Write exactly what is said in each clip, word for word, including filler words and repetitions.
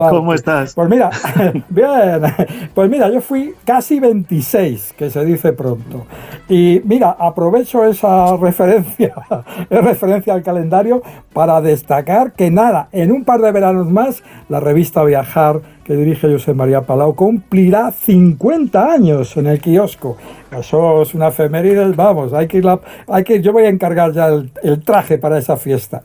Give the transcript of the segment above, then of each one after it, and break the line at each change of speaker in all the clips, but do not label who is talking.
¿Cómo estás?
Pues mira, bien, pues mira, yo fui casi veintiséis, que se dice pronto. Y mira, aprovecho esa referencia, referencia al calendario para destacar que nada, en un par de veranos más, la revista Viajar, que dirige Josep María Palau, cumplirá cincuenta años en el kiosco. Eso es una efeméride, vamos, hay que ir, la, hay que, yo voy a encargar ya el, el traje para esa fiesta.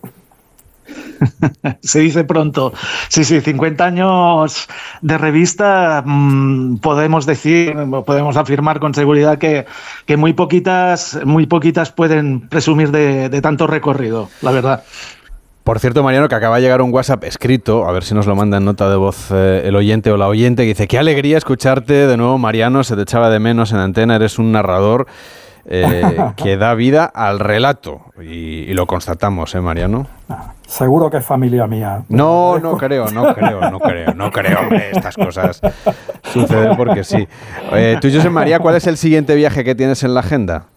Se dice pronto. Sí, sí, cincuenta años de revista, mmm, podemos decir, podemos afirmar con seguridad que, que muy poquitas, muy poquitas pueden presumir de, de tanto recorrido, la verdad.
Por cierto, Mariano, que acaba de llegar un WhatsApp escrito, a ver si nos lo manda en nota de voz eh, el oyente o la oyente, que dice: qué alegría escucharte de nuevo, Mariano, se te echaba de menos en antena, eres un narrador eh, que da vida al relato. Y, y lo constatamos, ¿eh, Mariano?
Seguro que es familia mía.
No, no creo, no creo, no creo, no creo, hombre, estas cosas suceden porque sí. Eh, tú, Josep María, ¿cuál es el siguiente viaje que tienes en la agenda?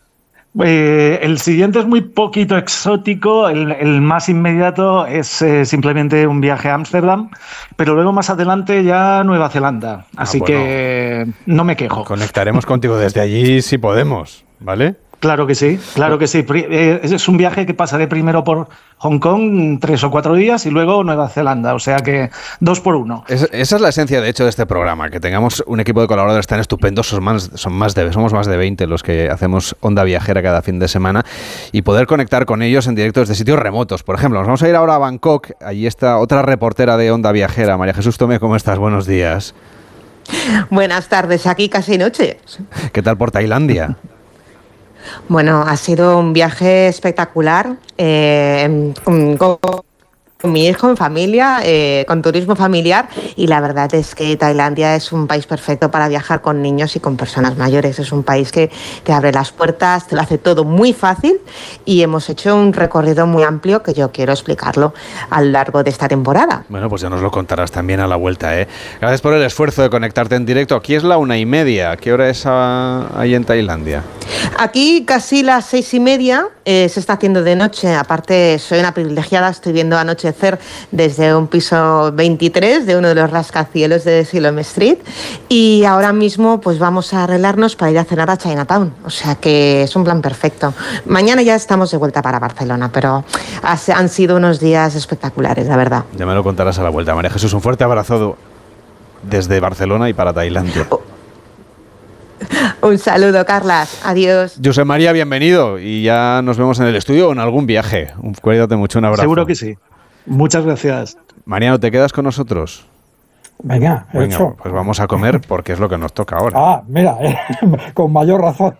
Eh, el siguiente es muy poquito exótico, el, el más inmediato es eh, simplemente un viaje a Ámsterdam, pero luego más adelante ya Nueva Zelanda, así ah, bueno, que no me quejo.
Conectaremos contigo desde allí si podemos, ¿vale?
Claro que sí, claro que sí. Es un viaje que pasaré primero por Hong Kong tres o cuatro días y luego Nueva Zelanda, o sea que dos por uno.
Es, esa es la esencia, de hecho, de este programa, que tengamos un equipo de colaboradores tan estupendos, son más, son más de, somos más de veinte los que hacemos Onda Viajera cada fin de semana, y poder conectar con ellos en directo desde sitios remotos. Por ejemplo, nos vamos a ir ahora a Bangkok, allí está otra reportera de Onda Viajera, María Jesús Tomé, ¿cómo estás? Buenos días.
Buenas tardes, aquí casi noche.
¿Qué tal por Tailandia?
Bueno, ha sido un viaje espectacular, eh, con, con, con mi hijo, en familia, eh, con turismo familiar, y la verdad es que Tailandia es un país perfecto para viajar con niños y con personas mayores. Es un país que te abre las puertas, te lo hace todo muy fácil, y hemos hecho un recorrido muy amplio que yo quiero explicarlo a lo largo de esta temporada.
Bueno, pues ya nos lo contarás también a la vuelta, ¿eh? Gracias por el esfuerzo de conectarte en directo. Aquí es la una y media. ¿Qué hora es a, ahí en Tailandia?
Aquí casi las seis y media, eh, se está haciendo de noche. Aparte, soy una privilegiada, estoy viendo anochecer desde un piso veintitrés de uno de los rascacielos de Siloam Street, y ahora mismo pues vamos a arreglarnos para ir a cenar a Chinatown, o sea que es un plan perfecto. Mañana ya estamos de vuelta para Barcelona, pero han sido unos días espectaculares, la verdad.
Ya me lo contarás a la vuelta. María Jesús, un fuerte abrazo desde Barcelona y para Tailandia.
Oh. Un saludo, Carlas. Adiós.
Josep María, bienvenido. Y ya nos vemos en el estudio o en algún viaje. Cuídate mucho, un abrazo.
Seguro que sí. Muchas gracias.
Mariano, ¿te quedas con nosotros?
Venga, he
Venga,
hecho.
Pues vamos a comer porque es lo que nos toca ahora.
Ah, mira, eh, con mayor razón.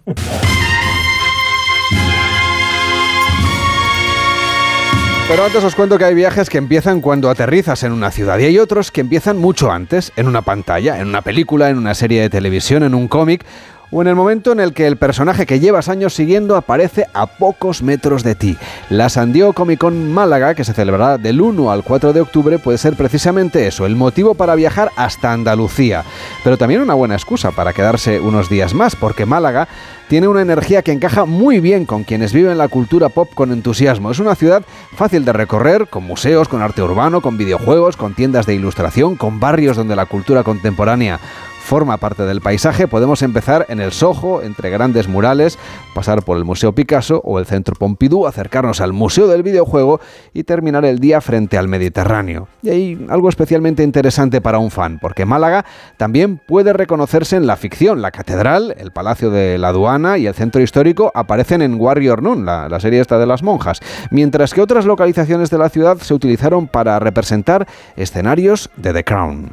Pero antes os cuento que hay viajes que empiezan cuando aterrizas en una ciudad y hay otros que empiezan mucho antes, en una pantalla, en una película, en una serie de televisión, en un cómic, o en el momento en el que el personaje que llevas años siguiendo aparece a pocos metros de ti. La San Diego Comic Con Málaga, que se celebrará del uno al cuatro de octubre, puede ser precisamente eso, el motivo para viajar hasta Andalucía. Pero también una buena excusa para quedarse unos días más, porque Málaga tiene una energía que encaja muy bien con quienes viven la cultura pop con entusiasmo. Es una ciudad fácil de recorrer, con museos, con arte urbano, con videojuegos, con tiendas de ilustración, con barrios donde la cultura contemporánea forma parte del paisaje. Podemos empezar en el Soho, entre grandes murales, pasar por el Museo Picasso o el Centro Pompidou, acercarnos al Museo del Videojuego y terminar el día frente al Mediterráneo. Y hay algo especialmente interesante para un fan, porque Málaga también puede reconocerse en la ficción. La Catedral, el Palacio de la Aduana y el Centro Histórico aparecen en Warrior Nun, la, la serie esta de las monjas, mientras que otras localizaciones de la ciudad se utilizaron para representar escenarios de The Crown.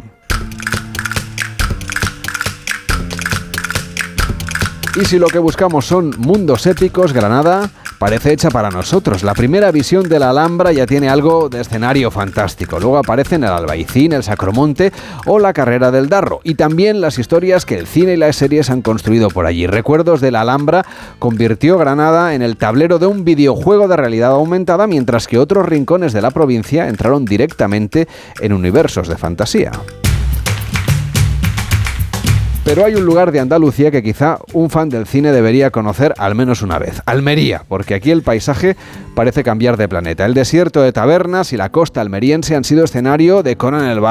Y si lo que buscamos son mundos épicos, Granada parece hecha para nosotros. La primera visión de la Alhambra ya tiene algo de escenario fantástico. Luego aparecen el Albaicín, el Sacromonte o la Carrera del Darro. Y también las historias que el cine y las series han construido por allí. Recuerdos de la Alhambra convirtió Granada en el tablero de un videojuego de realidad aumentada, mientras que otros rincones de la provincia entraron directamente en universos de fantasía. Pero hay un lugar de Andalucía que quizá un fan del cine debería conocer al menos una vez. Almería, porque aquí el paisaje parece cambiar de planeta. El desierto de Tabernas y la costa almeriense han sido escenario de Conan el